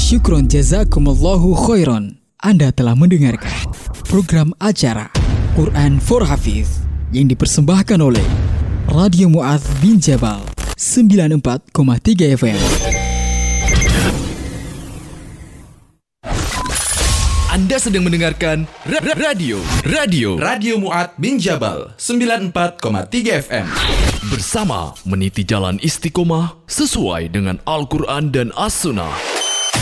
Syukron jazakumullahu khairan. Anda telah mendengarkan program acara Quran for Hafiz yang dipersembahkan oleh Radio Mu'adz bin Jabal 94,3 FM. Anda sedang mendengarkan Radio Mu'adz bin Jabal 94,3 FM. Bersama meniti jalan istiqomah sesuai dengan Al-Quran dan As-Sunnah.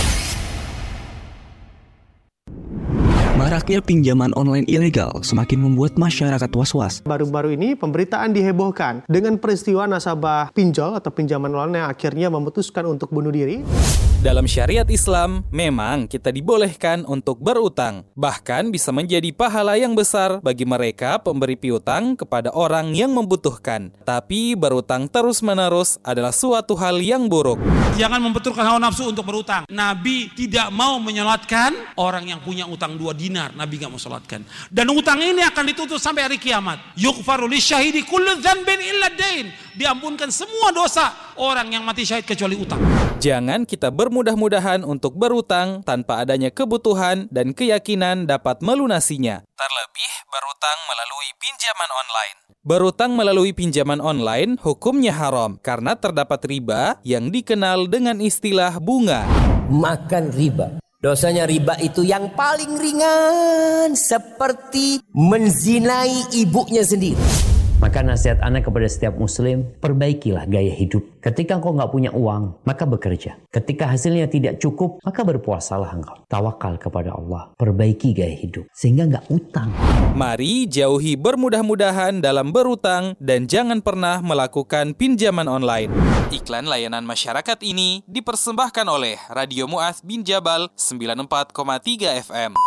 Maraknya pinjaman online ilegal semakin membuat masyarakat was-was. Baru-baru ini pemberitaan dihebohkan dengan peristiwa nasabah pinjol atau pinjaman online yang akhirnya memutuskan untuk bunuh diri. Dalam syariat Islam, memang kita dibolehkan untuk berutang. Bahkan bisa menjadi pahala yang besar bagi mereka pemberi piutang kepada orang yang membutuhkan. Tapi berutang terus-menerus adalah suatu hal yang buruk. Jangan membenturkan hawa nafsu untuk berutang. Nabi tidak mau menyolatkan orang yang punya utang 2 dinar. Nabi gak mau solatkan. Dan utang ini akan ditutup sampai hari kiamat. Yughfaru lisyahidi kullu dzanbin illa dain. Diampunkan semua dosa orang yang mati syahid kecuali utang. Jangan kita bermudah-mudahan untuk berutang tanpa adanya kebutuhan dan keyakinan dapat melunasinya. Terlebih berutang melalui pinjaman online. Berutang melalui pinjaman online hukumnya haram karena terdapat riba yang dikenal dengan istilah bunga. Makan riba. Dosanya riba itu yang paling ringan, seperti menzinai ibunya sendiri. Maka nasihat anak kepada setiap muslim, perbaikilah gaya hidup. Ketika engkau gak punya uang, maka bekerja. Ketika hasilnya tidak cukup, maka berpuasalah engkau. Tawakal kepada Allah, perbaiki gaya hidup, sehingga gak utang. Mari jauhi bermudah-mudahan dalam berutang dan jangan pernah melakukan pinjaman online. Iklan layanan masyarakat ini dipersembahkan oleh Radio Mu'adz bin Jabal 94,3 FM.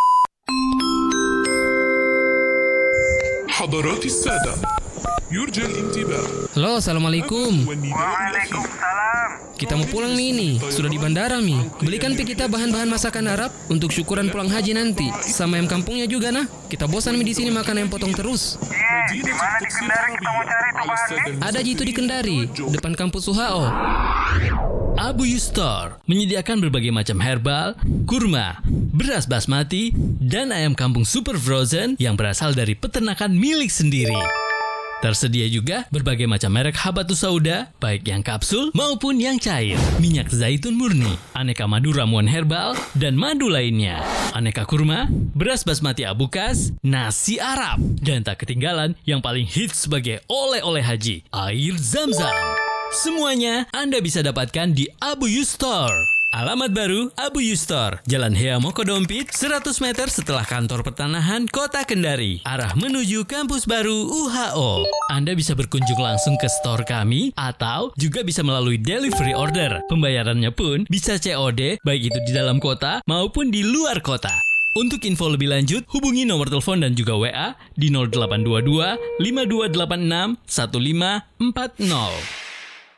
حضرات السادة يرجى الانتباه. Halo, assalamualaikum. Waalaikumsalam. Kita mau pulang nih. Sudah di bandara nih. Belikan kita bahan-bahan masakan Arab untuk syukuran pulang haji nanti. Sama ayam kampungnya juga nah. Kita bosan di sini makan ayam potong terus. Di mana di Kendari kita mau cari itu bahannya? Ada jitu di Kendari, depan kampus UHO. Abu Yustar menyediakan berbagai macam herbal, kurma, beras basmati, dan ayam kampung super frozen yang berasal dari peternakan milik sendiri. Tersedia juga berbagai macam merek habatus sauda, baik yang kapsul maupun yang cair, minyak zaitun murni, aneka madu ramuan herbal, dan madu lainnya, aneka kurma, beras basmati abukas, nasi Arab, dan tak ketinggalan yang paling hits sebagai oleh-oleh haji, air Zam-Zam. Semuanya Anda bisa dapatkan di Abu Yustar. Alamat baru Abu Yustar, Jalan Hea Mokodompit, 100 meter setelah kantor pertanahan Kota Kendari, arah menuju kampus baru UHO. Anda bisa berkunjung langsung ke store kami atau juga bisa melalui delivery order. Pembayarannya pun bisa COD, baik itu di dalam kota maupun di luar kota. Untuk info lebih lanjut, hubungi nomor telepon dan juga WA di 0822 5286 1540.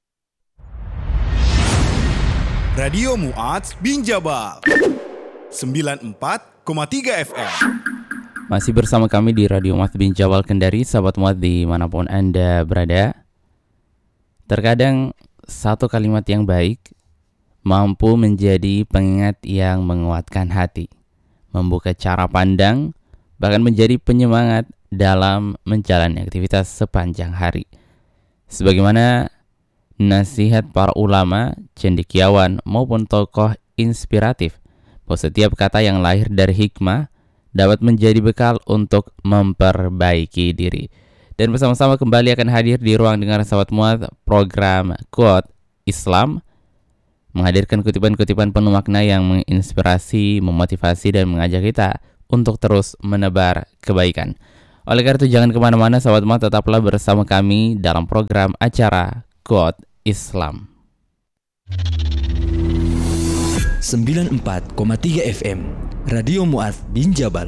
Radio Mu'adz bin Jabal 94,3 FM. Masih bersama kami di Radio Mu'adz bin Jabal Kendari, sahabat Mu'adz dimanapun Anda berada. Terkadang satu kalimat yang baik mampu menjadi pengingat yang menguatkan hati, membuka cara pandang, bahkan menjadi penyemangat dalam menjalani aktivitas sepanjang hari. Sebagaimana nasihat para ulama, cendekiawan maupun tokoh inspiratif, bahwa setiap kata yang lahir dari hikmah dapat menjadi bekal untuk memperbaiki diri. Dan bersama-sama kembali akan hadir di ruang dengar sahabat Mu'adz, program Quote Islam, menghadirkan kutipan-kutipan penuh makna yang menginspirasi, memotivasi, dan mengajak kita untuk terus menebar kebaikan. Oleh karena itu jangan kemana-mana sahabat Mu'adz, tetaplah bersama kami dalam program acara Quote Islam. 94,3 FM Radio Mu'adz bin Jabal.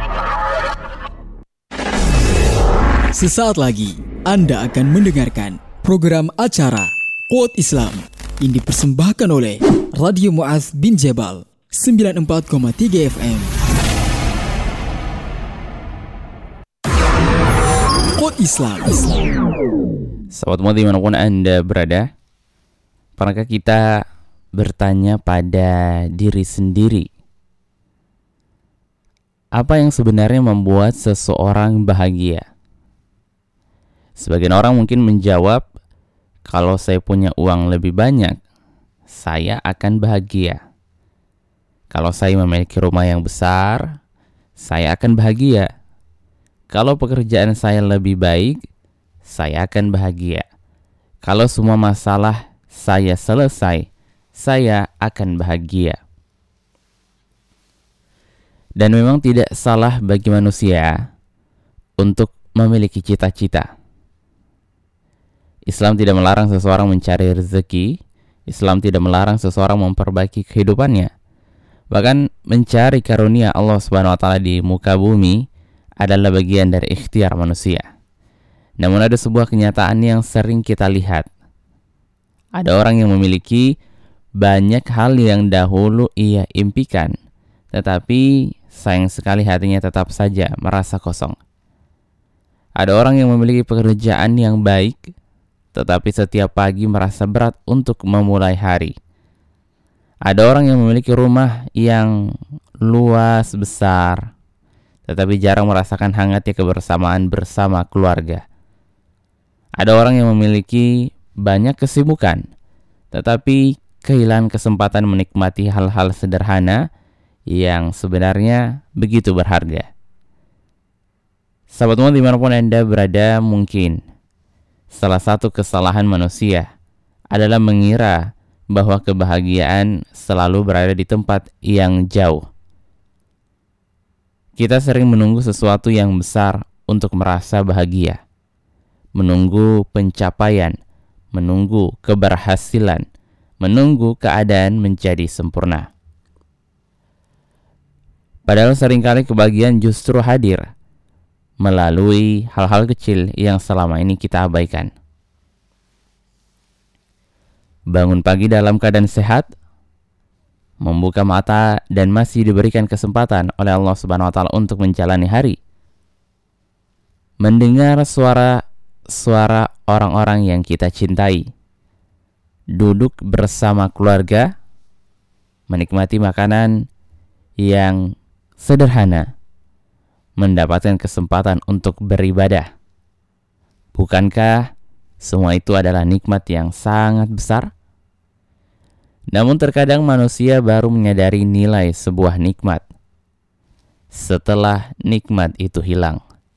Sesaat lagi Anda akan mendengarkan program acara Quote Islam yang dipersembahkan oleh Radio Mu'adz bin Jabal 94,3 FM. Quote Islam. Sahabat Mu'adz dimanapun Anda berada, pernahkah kita bertanya pada diri sendiri, apa yang sebenarnya membuat seseorang bahagia? Sebagian orang mungkin menjawab, kalau saya punya uang lebih banyak, saya akan bahagia. Kalau saya memiliki rumah yang besar, saya akan bahagia. Kalau pekerjaan saya lebih baik, saya akan bahagia. Kalau semua masalah saya selesai, saya akan bahagia. Dan memang tidak salah bagi manusia untuk memiliki cita-cita. Islam tidak melarang seseorang mencari rezeki. Islam tidak melarang seseorang memperbaiki kehidupannya. Bahkan mencari karunia Allah Subhanahu wa taala di muka bumi adalah bagian dari ikhtiar manusia. Namun ada sebuah kenyataan yang sering kita lihat. Ada orang yang memiliki banyak hal yang dahulu ia impikan, tetapi sayang sekali hatinya tetap saja merasa kosong. Ada orang yang memiliki pekerjaan yang baik, tetapi setiap pagi merasa berat untuk memulai hari. Ada orang yang memiliki rumah yang luas besar, tetapi jarang merasakan hangatnya kebersamaan bersama keluarga. Ada orang yang memiliki banyak kesibukan, tetapi kehilangan kesempatan menikmati hal-hal sederhana yang sebenarnya begitu berharga. Sahabat Mu'adz dimanapun Anda berada, mungkin salah satu kesalahan manusia adalah mengira bahwa kebahagiaan selalu berada di tempat yang jauh. Kita sering menunggu sesuatu yang besar untuk merasa bahagia, menunggu pencapaian, menunggu keberhasilan, menunggu keadaan menjadi sempurna. Padahal seringkali kebahagiaan justru hadir melalui hal-hal kecil yang selama ini kita abaikan. Bangun pagi dalam keadaan sehat, membuka mata dan masih diberikan kesempatan oleh Allah Subhanahu wa taala untuk menjalani hari. Mendengar suara orang-orang yang kita cintai. Duduk bersama keluarga, menikmati makanan yang sederhana, mendapatkan kesempatan untuk beribadah. Bukankah semua itu adalah nikmat yang sangat besar? Namun terkadang manusia baru menyadari nilai sebuah nikmat setelah nikmat itu hilang.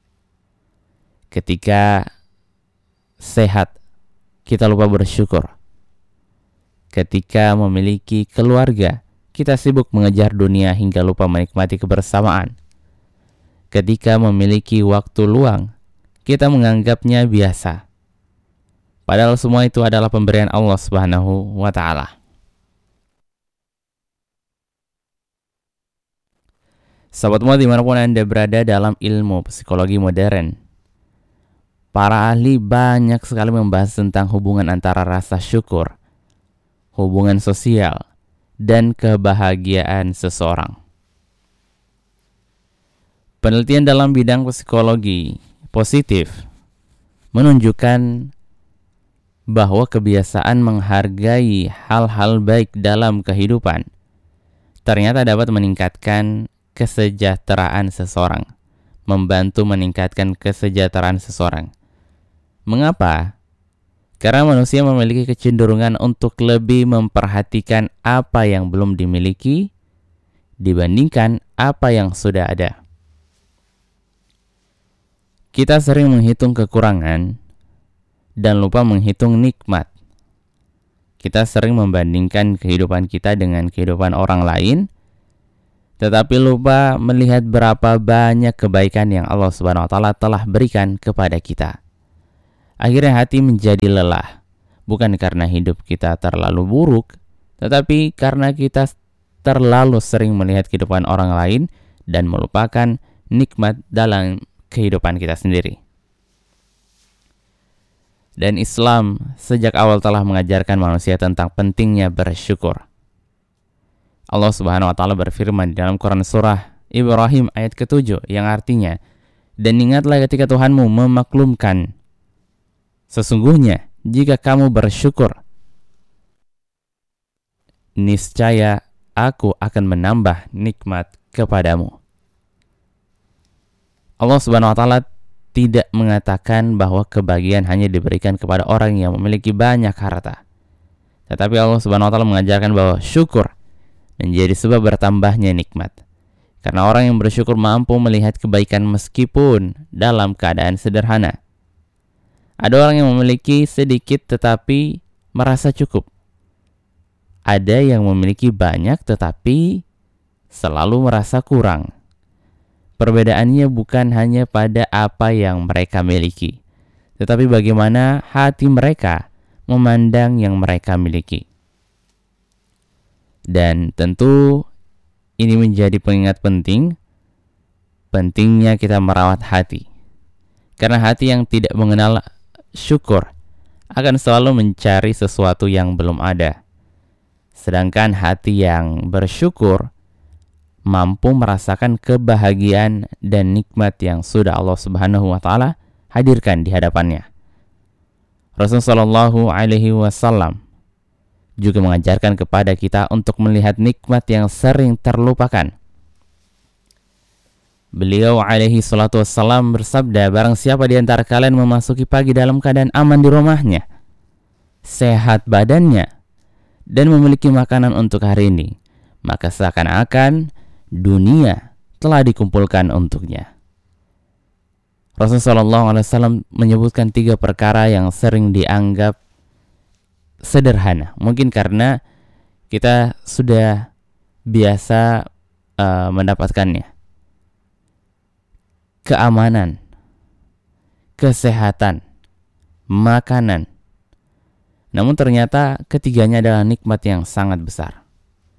Ketika sehat, kita lupa bersyukur. Ketika memiliki keluarga, kita sibuk mengejar dunia hingga lupa menikmati kebersamaan. Ketika memiliki waktu luang, kita menganggapnya biasa. Padahal semua itu adalah pemberian Allah Subhanahu wa taala. Sahabat Mu'adz dimanapun Anda berada dalam ilmu psikologi modern, para ahli banyak sekali membahas tentang hubungan antara rasa syukur, hubungan sosial, dan kebahagiaan seseorang. Penelitian dalam bidang psikologi positif menunjukkan bahwa kebiasaan menghargai hal-hal baik dalam kehidupan ternyata dapat meningkatkan kesejahteraan seseorang, membantu meningkatkan kesejahteraan seseorang. Mengapa? Karena manusia memiliki kecenderungan untuk lebih memperhatikan apa yang belum dimiliki dibandingkan apa yang sudah ada. Kita sering menghitung kekurangan dan lupa menghitung nikmat. Kita sering membandingkan kehidupan kita dengan kehidupan orang lain, tetapi lupa melihat berapa banyak kebaikan yang Allah Subhanahu wa taala telah berikan kepada kita. Akhirnya hati menjadi lelah, bukan karena hidup kita terlalu buruk, tetapi karena kita terlalu sering melihat kehidupan orang lain dan melupakan nikmat dalam kehidupan kita sendiri. Dan Islam sejak awal telah mengajarkan manusia tentang pentingnya bersyukur. Allah Subhanahu wa taala berfirman di dalam Quran surah Ibrahim ayat ke-7 yang artinya, "Dan ingatlah ketika Tuhanmu memaklumkan, sesungguhnya jika kamu bersyukur, niscaya aku akan menambah nikmat kepadamu. Allah Subhanahu wa taala tidak mengatakan bahwa kebahagiaan hanya diberikan kepada orang yang memiliki banyak harta. Tetapi Allah Subhanahu wa taala mengajarkan bahwa syukur menjadi sebab bertambahnya nikmat. Karena orang yang bersyukur mampu melihat kebaikan meskipun dalam keadaan sederhana. Ada orang yang memiliki sedikit tetapi merasa cukup. Ada yang memiliki banyak tetapi selalu merasa kurang. Perbedaannya bukan hanya pada apa yang mereka miliki, tetapi bagaimana hati mereka memandang yang mereka miliki. Dan tentu ini menjadi pengingat pentingnya kita merawat hati. Karena hati yang tidak mengenal syukur akan selalu mencari sesuatu yang belum ada. Sedangkan hati yang bersyukur mampu merasakan kebahagiaan dan nikmat yang sudah Allah Subhanahu wa taala hadirkan di hadapannya. Rasulullah sallallahu alaihi wasallam juga mengajarkan kepada kita untuk melihat nikmat yang sering terlupakan. Beliau alaihi salatu wassalam bersabda, barang siapa di antara kalian memasuki pagi dalam keadaan aman di rumahnya, sehat badannya, dan memiliki makanan untuk hari ini, maka seakan-akan dunia telah dikumpulkan untuknya. Rasulullah SAW menyebutkan 3 perkara yang sering dianggap sederhana. Mungkin karena kita sudah biasa mendapatkannya. Keamanan, kesehatan, makanan. Namun ternyata ketiganya adalah nikmat yang sangat besar.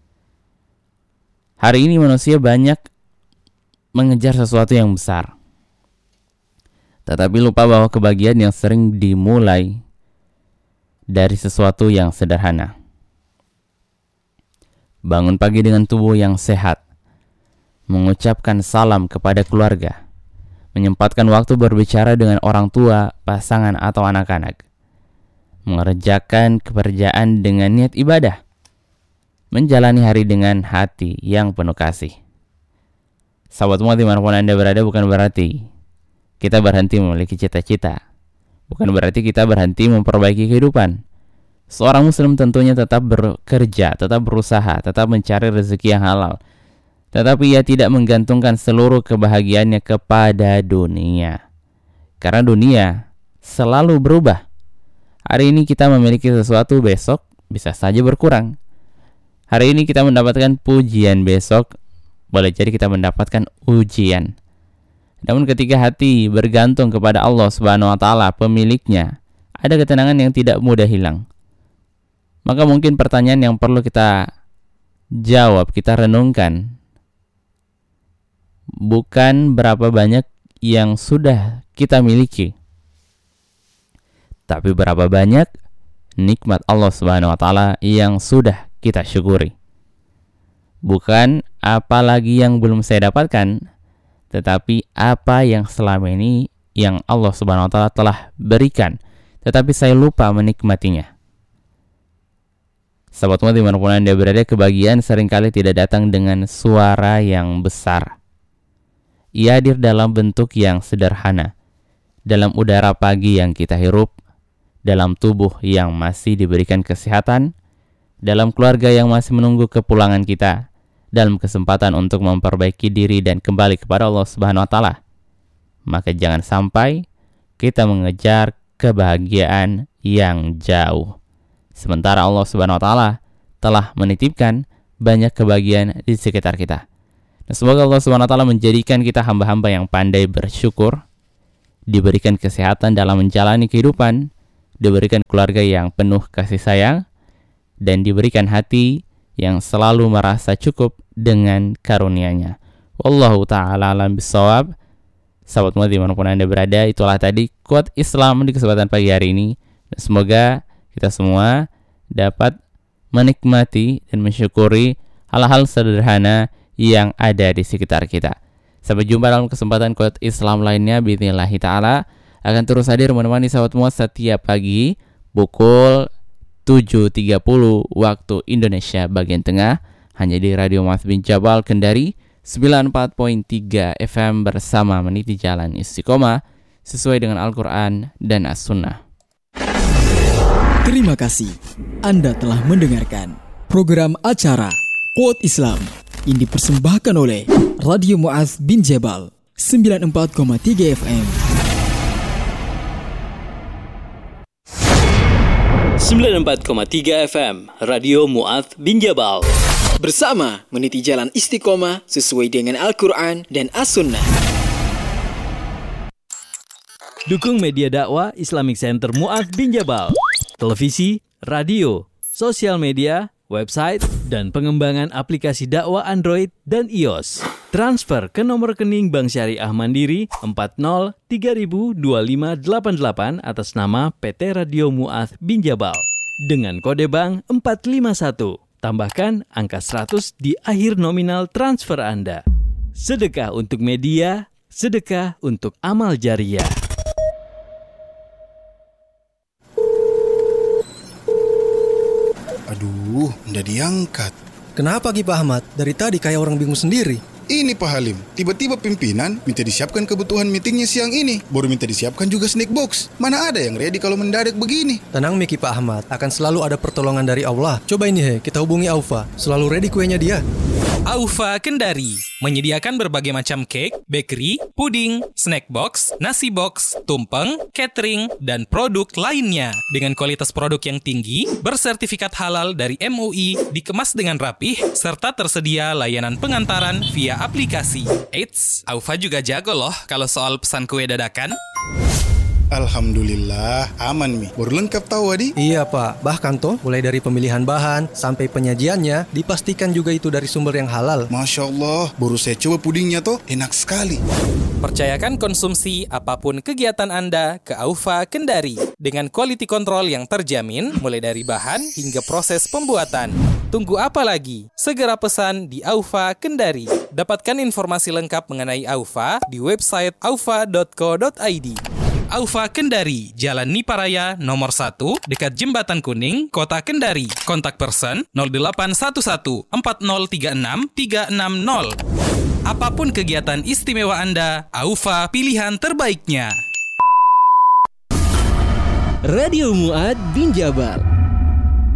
Hari ini manusia banyak mengejar sesuatu yang besar, tetapi lupa bahwa kebahagiaan yang sering dimulai dari sesuatu yang sederhana. Bangun pagi dengan tubuh yang sehat, mengucapkan salam kepada keluarga, menyempatkan waktu berbicara dengan orang tua, pasangan atau anak-anak, mengerjakan pekerjaan dengan niat ibadah, menjalani hari dengan hati yang penuh kasih. Sahabat semua dimanapun Anda berada, bukan berarti kita berhenti memiliki cita-cita, bukan berarti kita berhenti memperbaiki kehidupan. Seorang muslim tentunya tetap bekerja, tetap berusaha, tetap mencari rezeki yang halal, tetapi ia tidak menggantungkan seluruh kebahagiaannya kepada dunia, karena dunia selalu berubah. Hari ini kita memiliki sesuatu, besok bisa saja berkurang. Hari ini kita mendapatkan pujian, besok boleh jadi kita mendapatkan ujian. Namun ketika hati bergantung kepada Allah Subhanahu wa taala, pemiliknya, ada ketenangan yang tidak mudah hilang. Maka mungkin pertanyaan yang perlu kita jawab, kita renungkan, bukan berapa banyak yang sudah kita miliki, tapi berapa banyak nikmat Allah Subhanahu wa taala yang sudah kita syukuri. Bukan apa lagi yang belum saya dapatkan, tetapi apa yang selama ini yang Allah Subhanahu wa taala telah berikan, tetapi saya lupa menikmatinya. Sahabat semua dimanapun Anda berada, kebahagiaan seringkali tidak datang dengan suara yang besar. Ia hadir dalam bentuk yang sederhana, dalam udara pagi yang kita hirup, dalam tubuh yang masih diberikan kesehatan, dalam keluarga yang masih menunggu kepulangan kita, dalam kesempatan untuk memperbaiki diri dan kembali kepada Allah Subhanahu wa taala. Maka jangan sampai kita mengejar kebahagiaan yang jauh, sementara Allah Subhanahu wa taala telah menitipkan banyak kebahagiaan di sekitar kita. Dan semoga Allah Subhanahu wa taala menjadikan kita hamba-hamba yang pandai bersyukur, diberikan kesehatan dalam menjalani kehidupan, diberikan keluarga yang penuh kasih sayang, dan diberikan hati yang selalu merasa cukup dengan karunia-Nya. Wallahu ta'ala alam bisawab. Sahabat semua dimanapun Anda berada, itulah tadi quote Islam di kesempatan pagi hari ini. Dan semoga kita semua dapat menikmati dan mensyukuri hal-hal sederhana yang ada di sekitar kita. Sampai jumpa dalam kesempatan quote Islam lainnya. Bismillahirrahmanirrahim. Akan terus hadir menemani sahabat semua setiap pagi pukul 7.30 waktu Indonesia bagian tengah, hanya di Radio Mu'adz bin Jabal Kendari 94.3 FM bersama meniti jalan istiqomah sesuai dengan Al-Quran dan As-Sunnah. Terima kasih Anda telah mendengarkan program acara Quote Islam yang dipersembahkan oleh Radio Mu'adz bin Jabal 94,3 FM. 94,3 FM Radio Mu'adz bin Jabal. Bersama meniti jalan istiqomah sesuai dengan Al-Quran dan As-Sunnah. Dukung media dakwah Islamic Center Mu'adz bin Jabal. Televisi, radio, sosial media, website, dan pengembangan aplikasi dakwah Android dan iOS. Transfer ke nomor rekening Bank Syariah Mandiri 40302588 atas nama PT Radio Mu'adz bin Jabal dengan kode bank 451. Tambahkan angka 100 di akhir nominal transfer Anda. Sedekah untuk media, sedekah untuk amal jariah. Aduh, nggak diangkat. Kenapa Ki Pak Ahmad? Dari tadi kayak orang bingung sendiri. Ini Pak Halim, tiba-tiba pimpinan minta disiapkan kebutuhan meetingnya siang ini. Baru minta disiapkan juga snack box. Mana ada yang ready kalau mendadak begini? Tenang Miki Pak Ahmad, akan selalu ada pertolongan dari Allah. Coba ini kita hubungi Aufa. Selalu ready kuenya dia. Aufa Kendari menyediakan berbagai macam cake, bakery, puding, snack box, nasi box, tumpeng, catering, dan produk lainnya. Dengan kualitas produk yang tinggi, bersertifikat halal dari MUI, dikemas dengan rapih, serta tersedia layanan pengantaran via aplikasi. Eits, Aufa juga jago loh kalau soal pesan kue dadakan. Alhamdulillah, aman Mi. Baru lengkap tahu Adi? Iya Pak, bahkan toh mulai dari pemilihan bahan sampai penyajiannya dipastikan juga itu dari sumber yang halal. Masya Allah, baru saya coba pudingnya toh, enak sekali. Percayakan konsumsi apapun kegiatan Anda ke Aufa Kendari dengan quality control yang terjamin mulai dari bahan hingga proses pembuatan. Tunggu apa lagi? Segera pesan di Aufa Kendari. Dapatkan informasi lengkap mengenai Aufa di website aufa.co.id. Aufa Kendari, Jalan Niparaya nomor 1, dekat Jembatan Kuning, Kota Kendari. Kontak person 0811 4036 360. Apapun kegiatan istimewa Anda, Aufa pilihan terbaiknya. Radio Mu'adz bin Jabal